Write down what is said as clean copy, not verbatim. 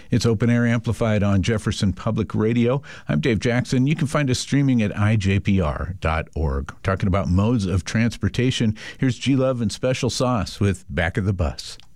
It's Open Air Amplified on Jefferson Public Radio. I'm Dave Jackson. You can find us streaming at ijpr.org. Talking about modes of transportation, here's G Love and Special Sauce with Back of the Bus.